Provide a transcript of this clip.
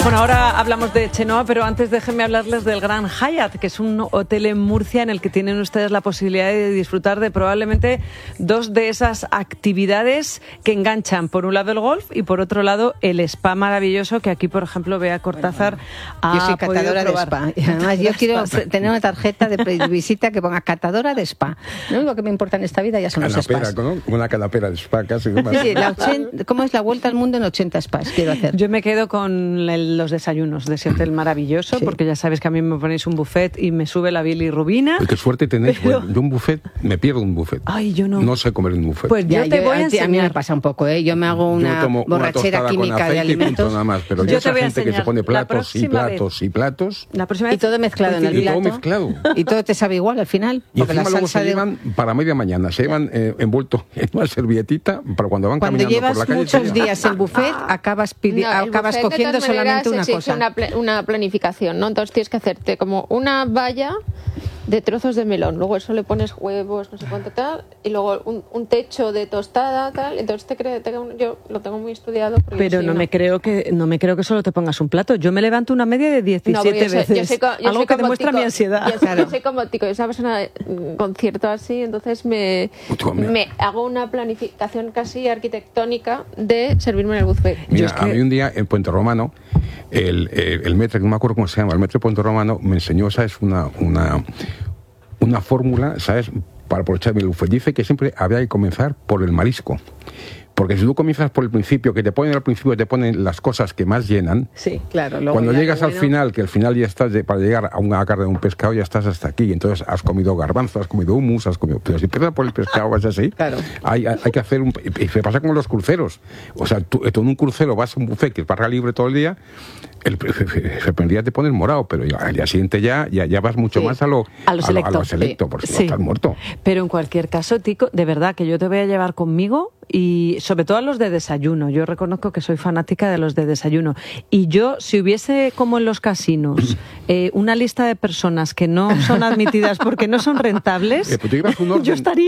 Bueno, ahora hablamos de Chenoa, pero antes déjenme hablarles del Gran Hyatt, que es un hotel en Murcia en el que tienen ustedes la posibilidad de disfrutar de probablemente dos de esas actividades que enganchan. Por un lado el golf y por otro lado el spa maravilloso, que aquí, por ejemplo, Bea Cortázar yo soy catadora de spa. Y además yo quiero tener una tarjeta de visita que ponga catadora de spa. Lo único que me importa en esta vida ya son los spas. ¿No? Una canapera de spa casi. Sí, ¿cómo es la vuelta al mundo en 80 spas? Quiero hacer. Yo me quedo con los desayunos de ese hotel maravilloso, sí, porque ya sabes que a mí me ponéis un buffet y me sube la bilirrubina. Qué suerte tenéis. Pero... Bueno, yo un buffet, me pierdo un buffet. Ay, yo no. No sé comer un buffet. Pues yo te voy a enseñar. A mí me pasa un poco, ¿eh? Yo me hago una borrachera química de alimentos. Nada más, pero yo esa gente que se pone platos y platos y platos. La próxima vez, y todo mezclado en el plato. Y todo mezclado. Y todo te sabe igual al final. Y encima luego se llevan para media mañana, se llevan envuelto en una servilletita para cuando van caminando por la calle. Cuando llevas muchos días el buffet, acabas cogiendo solamente una cosa. Una planificación, ¿no? Entonces tienes que hacerte como una valla de trozos de melón, luego eso le pones huevos, no sé cuánto tal, y luego un techo de tostada tal. Entonces yo lo tengo muy estudiado. Pero no me creo que solo te pongas un plato. Yo me levanto una media de 17 veces. Algo que demuestra mi ansiedad. Yo soy como tico, yo soy una persona con cierto así, entonces me hago una planificación casi arquitectónica de servirme en el buffet. Mira, a mí un día en Puente Romano el metre, no me acuerdo cómo se llama, el metre de Puente Romano me enseñó, ¿sabes? Una fórmula, ¿sabes?, para aprovechar el buffet. Dice que siempre había que comenzar por el marisco. Porque si tú comienzas por el principio, que te ponen las cosas que más llenan. Sí, claro. Cuando llegas al final, que al final ya estás, para llegar a una carne de un pescado, ya estás hasta aquí. Entonces has comido garbanzo, has comido hummus, pero si empiezas por el pescado, vas así. Claro. Hay que hacer y se pasa como los cruceros. O sea, tú en un crucero vas a un buffet que es barra libre todo el día, el primer día te pones morado, pero al día siguiente ya vas mucho más a lo selecto, porque si no estás muerto. Pero en cualquier caso, Tico, de verdad que yo te voy a llevar conmigo, y sobre todo a los de desayuno. Yo reconozco que soy fanática de los de desayuno. Y yo, si hubiese, como en los casinos, una lista de personas que no son admitidas porque no son rentables, yo estaría...